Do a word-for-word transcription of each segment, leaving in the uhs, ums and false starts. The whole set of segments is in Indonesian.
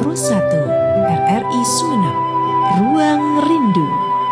nol satu R R I Sumeneb. Ruang Rindu.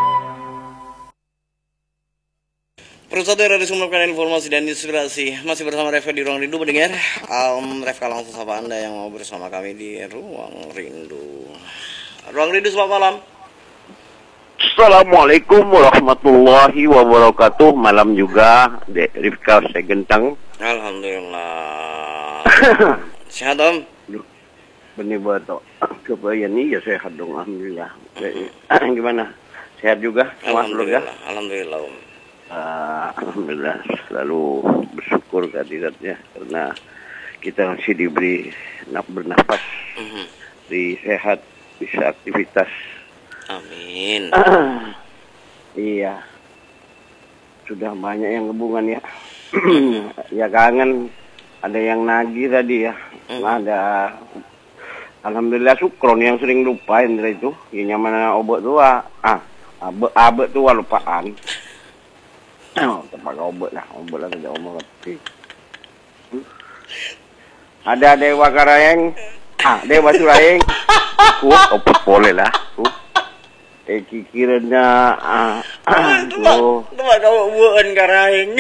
Persatu R R I Sumeneb, informasi dan inspirasi. Masih bersama Reva di Ruang Rindu mendengar. Um, Reva langsung sapa Anda yang mau bersama kami di Ruang Rindu. Ruang Rindu, selamat malam. Assalamualaikum warahmatullahi wabarakatuh. Malam juga, Dek Rifka Segentang. Alhamdulillah. Sehat, Om? Benih batok. Kebayang nih ya sehat dong, alhamdulillah. Gimana? Sehat juga? Alhamdulillah. Alhamdulillah, Om. Uh, alhamdulillah, selalu bersyukur kehadiratnya karena kita masih diberi naf bernafas, uh-huh. di sehat, bisa aktivitas. Amin. Uh, iya, sudah banyak yang hubungan ya. Ya kangen, ada yang nagih tadi ya, uh. ada. Alhamdulillah sukron yang sering lupain dari itu, yang nyaman obat tua, ah, abe abe tua lupaan. Oh, tempat obat lah, obat lah tidak obat. Hmm. Ada Dewa Karayeng, ah Dewa Surayeng, ku, oh boleh lah, ku. Eh kikiranya, ah, tuh, tuh kau bukan Karayeng.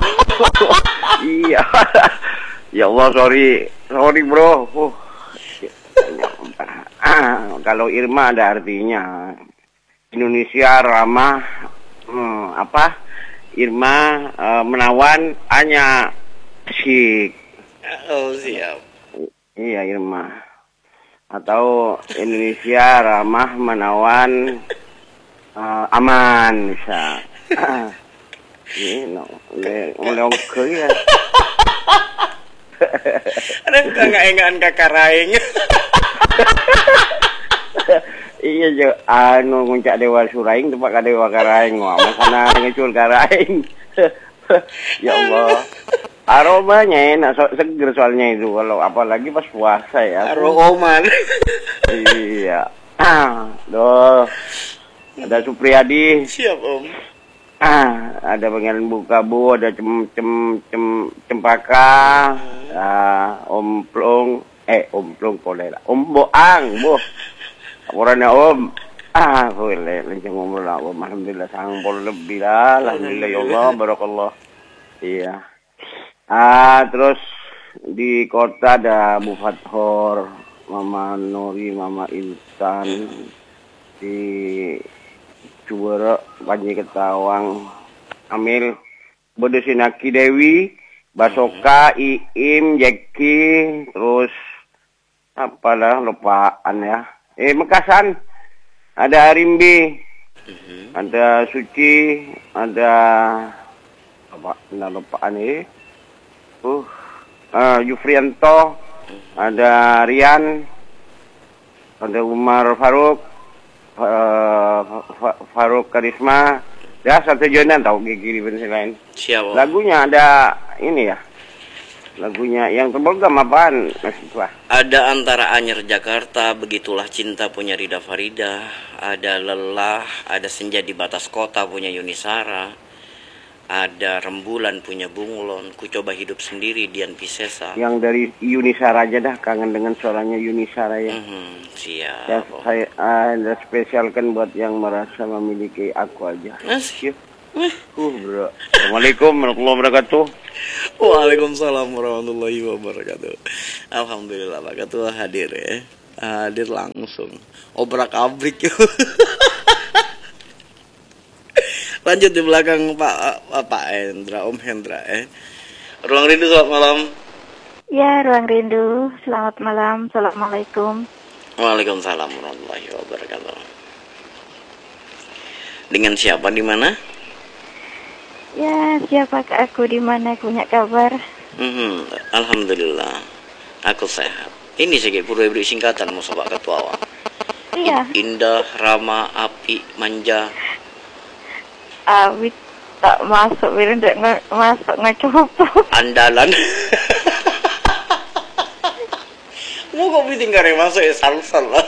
Iya, ya Allah sorry, sorry bro. Uh. Ah, kalau Irma ada artinya Indonesia ramah, hmm, apa? Irma uh, menawan hanya sik. Oh siap. Iya Irma. Atau Indonesia ramah menawan uh, aman bisa. Ini no, oleh oke ya. Ada nggak enggak kakak raing. Iya je, anu nguncak Dewa Suraing tempat ka Dewa Karaing, wah masana ngecul Karaing. Ya Allah. Aromanya enak, so, seger soalnya itu kalau apalagi pas puasa ya. Aroman. Iya. Ah, doh. Ada Supriyadi. Siap, Om. Ah, ada pengen buka bu, ada cem cem cem cempaka. Ah, Om Plong, eh Om Plong boleh lah. Om Boang, Bu. Orangnya Om. Ah, boleh. Lenceng umur lah Om. Alhamdulillah sang pol lebih lah. Alhamdulillah ya Allah, barakallah. Iya. Ah, terus di kota ada Bu Fathor, Mama Nuri, Mama Intan, di Cuwere, Panji Ketawang, Amil, Bodesinaki Dewi, Basoka, Iim, Jeki, terus apalah lupaan ya. Eh Mekasan, ada Arimbi, ada Suci, ada apa? Nah lupaan ini. Uh, uh, Yufrianto, ada Rian, ada Umar Faruk, uh, Faruk Karisma, ya satu jonan tahu gigi di lain. Siapa? Lagunya ada ini ya, lagunya yang terprogram apaan? Ada Antara Anyer Jakarta, Begitulah Cinta punya Rida Farida, ada Lelah, ada Senja di Batas Kota punya Yunisara. Ada Rembulan punya Bunglon, Ku Coba Hidup Sendiri Dian Piscesa. Yang dari Yunisara aja dah, kangen dengan suaranya Yunisara ya. Mm-hmm, siap. Ya, saya ada spesialkan buat yang merasa memiliki aku aja. Asyik. Uh, bro. Assalamualaikum warahmatullahi wabarakatuh. Waalaikumsalam warahmatullahi wabarakatuh. Alhamdulillah Pak Ketua hadir ya. Hadir langsung. Obrak abrik. Lanjut di belakang Pak Pak Hendra, Om Hendra eh. Ruang Rindu, selamat malam. Ya, Ruang Rindu, selamat malam. Assalamualaikum. Waalaikumsalam warahmatullahi wabarakatuh. Dengan siapa di mana? Ya, siapa aku di mana punya kabar? Hmm, alhamdulillah. Aku sehat. Ini sedikit perlu beri singkatan mau Pak Ketua. Iya. Indah, ramah, api, manja. Awit tak masuk, bilang tak nge masuk ngecoba. Andalan. Mau kok tinggal yang masuk ya salsal lah.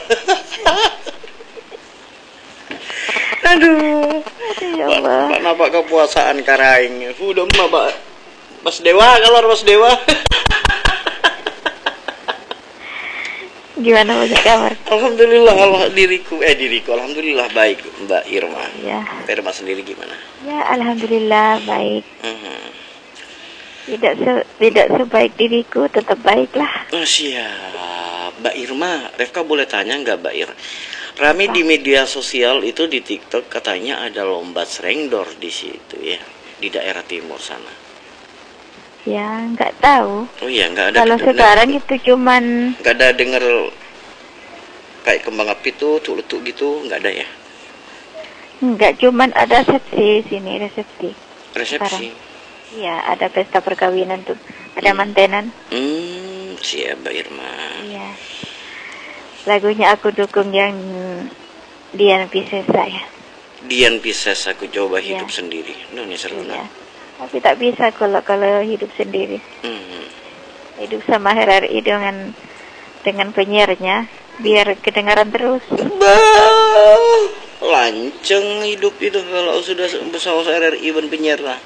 Aduh. Ya Allah. Pak nampak kepuasaan Karaing. Udah mah Pak. Mas Dewa, kalau Mas Dewa. Gimana banyak kabar? Alhamdulillah, Allah diriku eh diriku alhamdulillah baik Mbak Irma. Ya. Mbak Irma sendiri gimana? Ya, alhamdulillah baik. Mhm. Tidak se tidak sebaik diriku, tetap baiklah. Oh, siap. Mbak Irma, Refka boleh tanya nggak Mbak Irma? Rame di media sosial itu di TikTok katanya ada lomba srengdor di situ ya, di daerah timur sana. Ya, nggak tahu. Oh iya, nggak ada. Kalau sekarang itu cuman nggak ada denger kayak kembang api tuh, tuh gitu, nggak ada ya? nggak cuman ada resepsi sini, resepsi. Resepsi. Iya, ada pesta perkawinan tuh, ada mantenan. Hmm, siap Mbak Irma. Iya. Lagunya aku dukung yang Dian Pisces ya. Dian Pisces, aku coba Iya. hidup sendiri. Nah, ini seru Iya. nah. Tapi tak bisa kalau kalau hidup sendiri. Hmm. Hidup sama R R I dengan dengan penyiarnya biar kedengaran terus. Bah, lanceng hidup itu kalau sudah bersama R R I dan penyiar lah.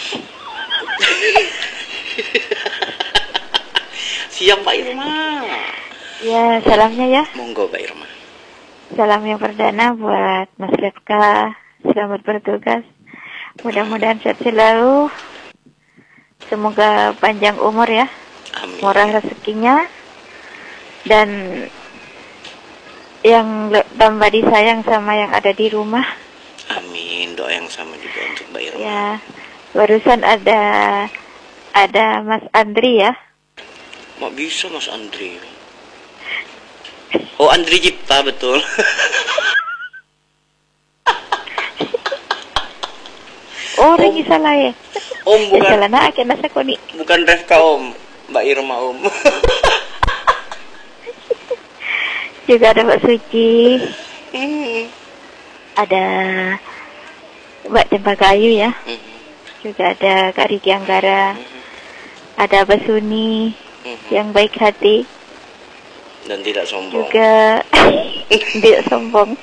Siap Mbak Irma. Ya, salamnya ya. Monggo Mbak Irma. Salam yang perdana buat Mas Refka. Selamat bertugas. Mudah-mudahan sehat selalu. Semoga panjang umur ya. Amin. Murah rezekinya. Dan yang le- tambah disayang sama yang ada di rumah. Amin. Doa yang sama juga untuk Mbak Irma. Ya, barusan ada ada Mas Andri ya. Mak bisa Mas Andri. Oh, Andri Cipta betul. Oh, lagi salah ya. Om Ya bukan salah na akhirnya saya koni. bukan Refka Om, Mbak Irma Om. Juga ada Mbak Suci, ada Mbak Cempakayu ya. Juga ada Kak Riki Anggara. Ada Mbak Suni yang baik hati. Dan tidak sombong. Juga tidak sombong.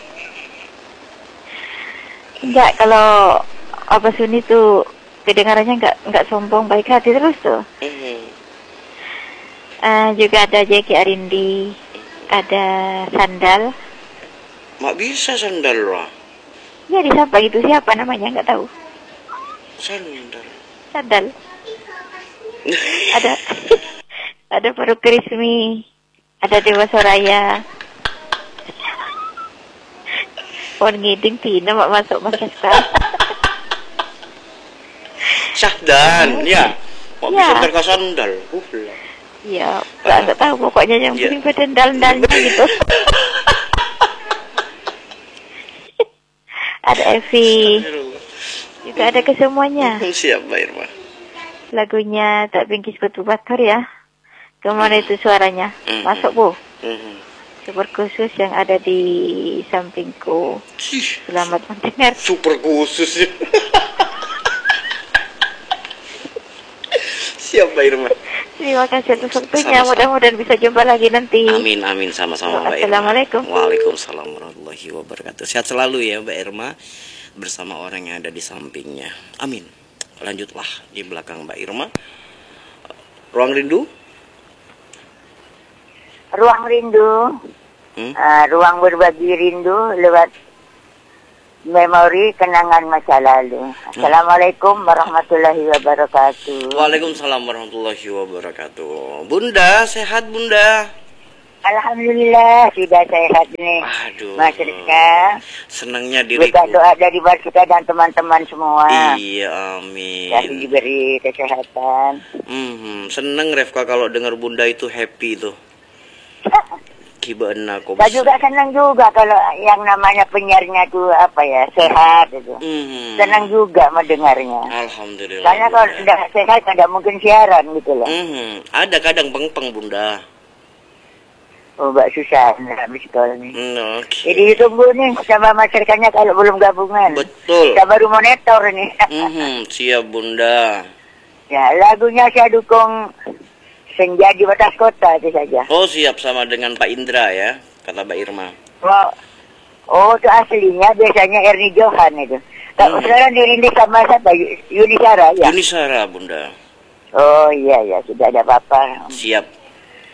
Enggak, kalau Abah Suni tuh kedengarannya enggak enggak sombong, baik hati terus tuh. Mhm. Uh, juga ada Jeki Arindi, ada Sandal. Mak bisa sandal lah. Ya disapa gitu, siapa namanya enggak tahu. Sandal. Sandal. Ada ada Faruk Krismi, ada Dewa Soraya. Pon ngiding tina mak masuk Mas Kesta. Syahdan, ya. Mak Ya. bisa terka sandal. Uh, lah. Iya, enggak enggak tahu pokoknya yang Ya. penting badan dal-dalnya gitu. Ada Evi, juga ada kesemuanya. Siap Mbak Irma. Lagunya Tak Bingkis Batu Batar ya. Kemana itu suaranya? Masuk Bu. Mhm. Super khusus yang ada di sampingku. Cih, Selamat mendengar. super khusus. Siap Mbak Irma. Terima kasih atas waktunya. Sama-sama. Mudah-mudahan bisa jumpa lagi nanti. Amin amin sama-sama Mbak Irma. Assalamualaikum. Waalaikumsalam warahmatullahi wabarakatuh. Sehat selalu ya Mbak Irma bersama orang yang ada di sampingnya. Amin. Lanjutlah di belakang Mbak Irma. Ruang rindu. Ruang rindu, Hmm? uh, ruang berbagi rindu lewat memori kenangan masa lalu. Assalamualaikum warahmatullahi wabarakatuh. Waalaikumsalam warahmatullahi wabarakatuh. Bunda, sehat Bunda? Alhamdulillah sudah sehat nih. Aduh. Mas Rizka, Senangnya berkat diriku. doa dari kita dan teman-teman semua. Iya, Dan amin. diberi kesehatan. Hmm, seneng Refka kalau dengar Bunda itu happy tuh. Gimana kok Saya bisa? juga senang juga kalau yang namanya penyiarnya tuh apa ya, sehat itu. Hmm. Senang juga mendengarnya. Alhamdulillah. Karena kalau Bunda. sudah sehat tidak mungkin siaran gitu loh. Hmm, ada kadang peng-peng Bunda. Oh, Mbak Susana habis sekolah nih. Hmm, oke. Jadi ditunggu nih sama masyarakatnya kalau belum gabungan. Betul. Kita baru monitor nih. Hmm, siap Bunda. Ya, lagunya saya dukung Senja di Batas Kota itu saja. Oh, siap sama dengan Pak Indra ya, kata Mbak Irma. Oh, oh itu aslinya biasanya Ernie Johan itu. Kalau Hmm. sekarang dirindik sama siapa? Yuni Sara ya? Yuni Sara Bunda. Oh iya, iya. Sudah ada apa-apa. Siap.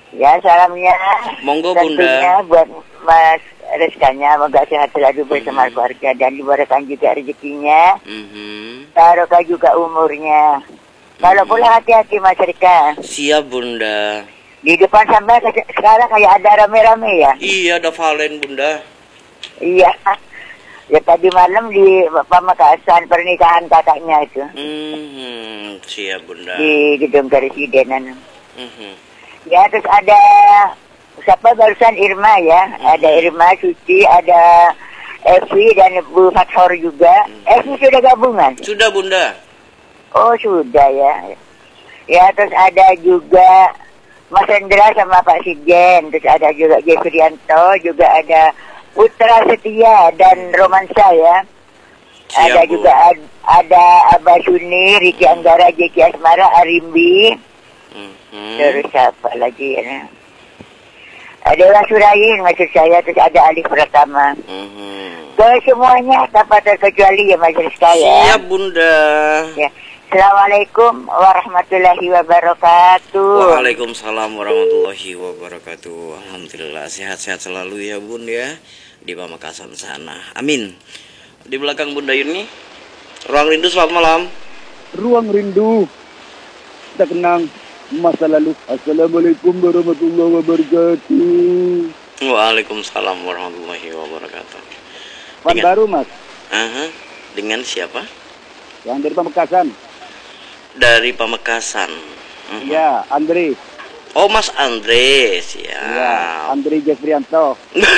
Ya, salamnya. Monggo tentunya Bunda. buat Mas Rizkanya, moga sehat selalu bersama Mhm. keluarga dan diberkahi juga rezekinya. Mhm. Barokah juga umurnya. Kalau Mhm. pulang hati-hati Mas Rizka. Siap Bunda. Di depan sampai ke- sekarang kayak ada rame-rame ya. Iya, ada Valen Bunda. Iya. Ya tadi malam di Pamekasan pernikahan kakaknya itu. Mhm. Siap Bunda. Di gedung Presidenan. Mhm. Ya terus ada siapa barusan Irma ya. Ada Irma, Suci, ada Evi dan Bu Fathor juga. Evi sudah gabungan? Sudah Bunda. Oh sudah ya. Ya terus ada juga Mas Hendra sama Pak Sijen. Terus ada juga Jeffrianto. Juga ada Putra Setia dan Romansa ya. Siap, Ada Bu. juga ad, ada Abah Suni, Riki Anggara, Jeki Asmara, Arimbi. Mhm. Terus apa lagi ya? Ada Rasurain maksud saya. Terus ada Alif Pratama. Mhm. Ke semuanya tanpa terkecuali ya Mas Rizka ya. Siap Bunda. Ya. Assalamualaikum warahmatullahi wabarakatuh. Waalaikumsalam warahmatullahi wabarakatuh. Alhamdulillah sehat-sehat selalu ya Bun ya di Pamekasan sana. Amin. Di belakang Bunda Yuni, Ruang Rindu, selamat malam. Ruang Rindu, kita kenang masa lalu. Assalamualaikum warahmatullahi wabarakatuh. Waalaikumsalam warahmatullahi wabarakatuh. Pan Dengan- baru mas, Aha. Dengan siapa? yang dari Pamekasan. Dari Pamekasan. Mhm. Ya, Andre. Oh Mas Andre, siap. Ya, Andre Jeffrianto.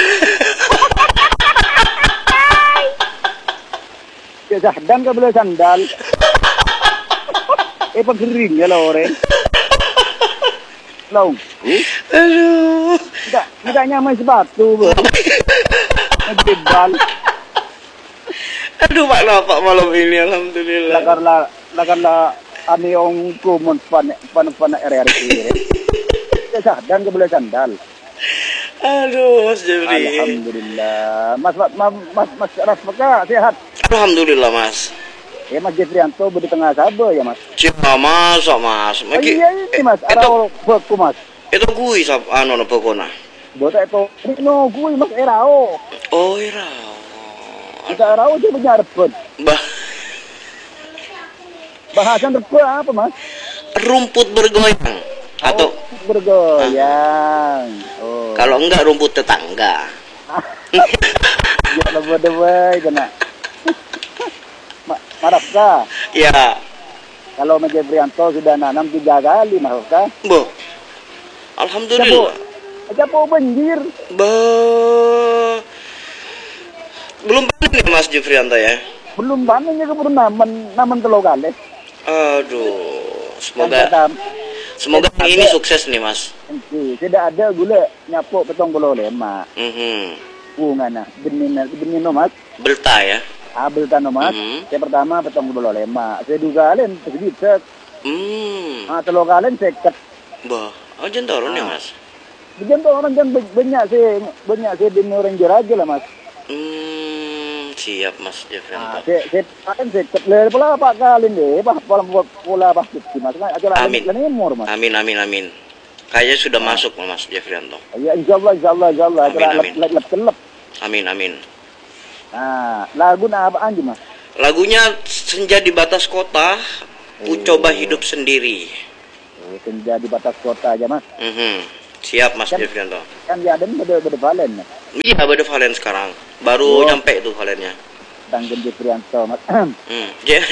Ya, dan ke belah sandal. Eh, pegering ya lo orang. Long. Aduh. Tidak, tidak nyamai sepatu, bro. Tebal. Aduh Pak Pak malam ini alhamdulillah. Lakarlah, lakarlah ane ong kumon pan pan pan R R ini. Ya, dan ke belah sandal. Aduh Mas Jeffrey. Alhamdulillah. Mas Mas Mas Mas, mas Rasmaka sehat. Alhamdulillah Mas. Ya Mas Jeffrianto di tengah sabar ya Mas. Cuma masuk Mas. Oh, Maki, iya ini Mas, eh, ada itu beku Mas. itu kui sap anu no pokona. Bota itu no gue Mas erao. Oh ira. Kita erao dia punya repot. Bah, Bahasan repot apa Mas? rumput bergoyang atau Oh, bergoyang. Oh. kalau enggak rumput tetangga. Ya lebih dewey kena. Ma Marafka, Ya, kalau Mas Jeffrianto sudah nanam tiga kali Marafka. Bu. Alhamdulillah. Aja po banjir. Ba. Belum panen nih Mas Jufrianto ya. Belum panennya keburu naman naman telo kali. Aduh, Yang semoga pertama, semoga Ada- ini sukses nih Mas. enti, tidak ada gula nyapo petong bolo lema. Mhm. Bunga nah, benih benih no Mas. Belta ya. Abel tano Mas. Mhm. Yang pertama petong bolo lema. Saya duga kalian sedikit. Hmm. Ah telo kalian seket. Bah, oh jentoron ya Ah. Mas. Begitu orang kan banyak sih banyak sih di ranger aja lah Mas. Hmm, siap Mas Ah, Jufrianto. saya saya kan seket le pula pak kalian deh, pak pola pola pasti Mas. Kan acara Amin. lan emor Mas. Amin amin amin. Kayaknya sudah masuk Mas Jufrianto. Ya insyaallah insyaallah insyaallah Amin, acara amin. lep lep kelep. Amin amin. Nah, lagu nah apa aja Mas? Lagunya Senja di Batas Kota, Ku Coba Hidup Sendiri. Oh, senja di batas kota aja Mas. Mhm. Siap Mas Kan- Jufrianto. Kan dia ada beda beda valen Mas. Iya, baru Valen sekarang. Baru Oh. nyampe tuh Valennya. Tanggen Jeffrianto Mas. Hmm. Je-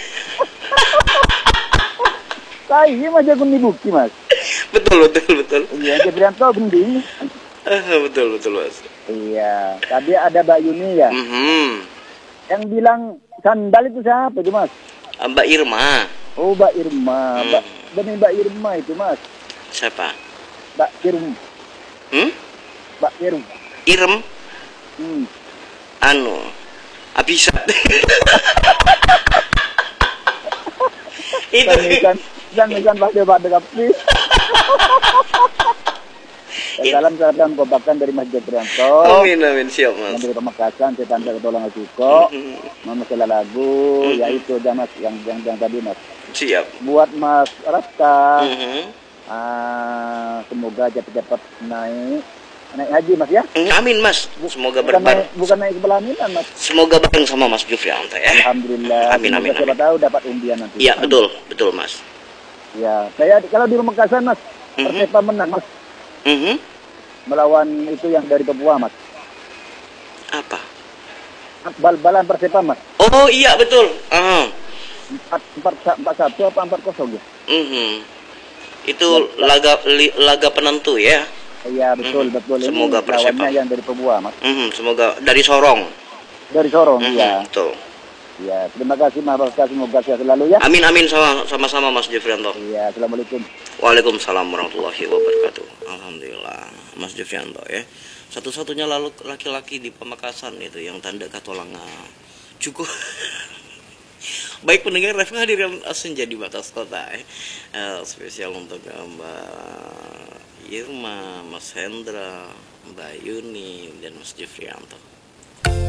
Saya Mas jago nih bukti Mas. betul betul betul. Iya Jeffrianto gending. Ah, betul betul Mas. Iya, tadi ada Mbak Yuni ya. Mhm. Yang bilang sandal itu siapa itu Mas? Ah, Mbak Irma. Oh Mbak Irma, Hmm. Mbak demi Mbak Irma itu Mas. Siapa? Mbak Irum, Hmm? Mbak Irum. Irem Hmm. anu Abisat. Itu. Kan kan kan pada pada kapi. Salam salam kobakan dari Mas Jeffrianto. Amin amin siap Yang Mas. dari Pamekasan, saya tanda ketolongan Ciko. Mhm. Masalah lagu, Mhm. yaitu aja Mas yang yang yang tadi Mas. Siap. Buat Mas Rasta, Mhm. Ah, semoga cepat-cepat naik naik haji Mas ya. Amin Mas, semoga Bukan berbar. naik, bukan naik ke pelaminan Mas. Semoga bareng sama Mas Jufrianto ya. Alhamdulillah. Amin, amin, Semoga siapa amin. tahu dapat undian nanti. Iya betul, betul Mas. Ya, saya kalau di Pamekasan Mas, Mhm. Persepa menang Mas Mhm. melawan itu yang dari Papua Mas. Apa? Bal-balan Persepa Mas. Oh iya betul. Ah. Empat empat empat satu apa empat kosong ya? Mhm. Itu laga li- laga penentu ya. Iya betul Mhm. betul. Ini Semoga Persepa. lawannya yang dari Papua Mas. Mhm. Semoga dari Sorong. Dari Sorong Mhm, ya. betul. Ya, terima kasih Mas Baska, semoga sehat selalu ya. Amin amin sama sama-sama Mas Jufrianto. Iya, assalamualaikum. Waalaikumsalam warahmatullahi wabarakatuh. Alhamdulillah, Mas Jufrianto ya. Satu-satunya lalu laki-laki di Pamekasan itu yang tanda katolanga. Cukup. Baik pendengar Ref hadirin senja di batas kota eh. Eh, spesial untuk Mbak Irma, Mas Hendra, Mbak Yuni dan Mas Jufrianto.